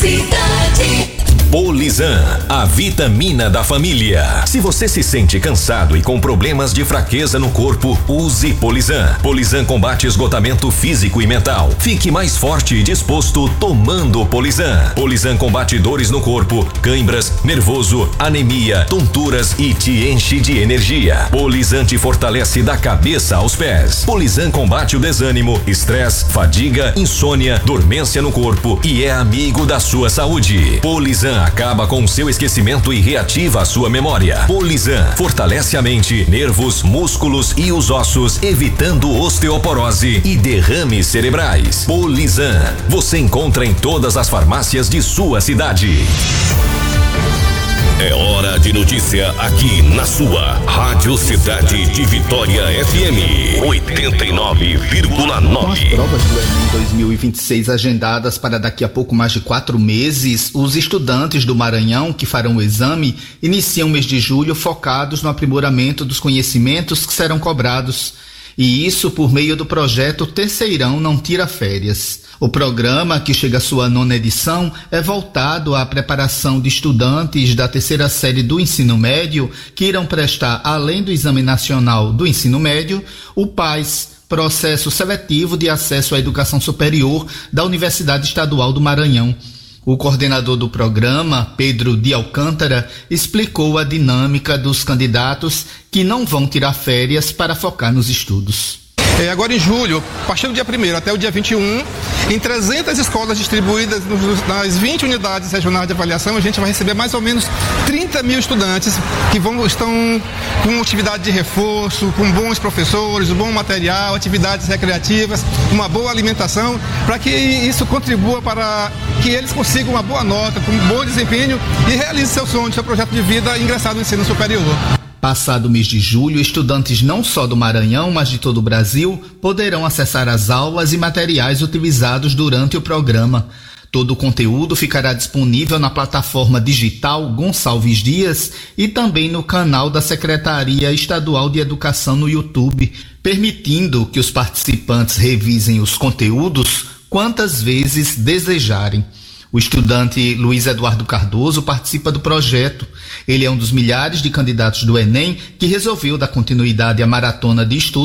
Cidade. Polizan, a vitamina da família. Se você se sente cansado e com problemas de fraqueza no corpo, use Polizan. Polizan combate esgotamento físico e mental. Fique mais forte e disposto tomando Polizan. Polizan combate dores no corpo, cãibras, nervoso, anemia, tonturas e te enche de energia. Polizan te fortalece da cabeça aos pés. Polizan combate o desânimo, estresse, fadiga, insônia, dormência no corpo e é amigo da sua saúde. Polizan acaba com o seu esquecimento e reativa a sua memória. Polizan fortalece a mente, nervos, músculos e os ossos, evitando osteoporose e derrames cerebrais. Polizan, você encontra em todas as farmácias de sua cidade. É hora de notícia aqui na sua Rádio Cidade de Vitória FM 89,9. Com as provas do Enem 2026 agendadas para daqui a pouco mais de 4 meses, os estudantes do Maranhão que farão o exame iniciam o mês de julho focados no aprimoramento dos conhecimentos que serão cobrados. E isso por meio do projeto Terceirão Não Tira Férias. O programa, que chega à sua 9ª edição, é voltado à preparação de estudantes da 3ª série do ensino médio que irão prestar, além do Exame Nacional do Ensino Médio, o PAS, Processo Seletivo de Acesso à Educação Superior da Universidade Estadual do Maranhão. O coordenador do programa, Pedro de Alcântara, explicou a dinâmica dos candidatos que não vão tirar férias para focar nos estudos. Agora em julho, a partir do dia 1º até o dia 21, em 300 escolas distribuídas nas 20 unidades regionais de avaliação, a gente vai receber mais ou menos 30 mil estudantes que estão com atividade de reforço, com bons professores, um bom material, atividades recreativas, uma boa alimentação, para que isso contribua para que eles consigam uma boa nota, com um bom desempenho e realizem seu sonho, seu projeto de vida e ingressar no ensino superior. Passado o mês de julho, estudantes não só do Maranhão, mas de todo o Brasil, poderão acessar as aulas e materiais utilizados durante o programa. Todo o conteúdo ficará disponível na plataforma digital Gonçalves Dias e também no canal da Secretaria Estadual de Educação no YouTube, permitindo que os participantes revisem os conteúdos quantas vezes desejarem. O estudante Luiz Eduardo Cardoso participa do projeto. Ele é um dos milhares de candidatos do Enem que resolveu dar continuidade à maratona de estudos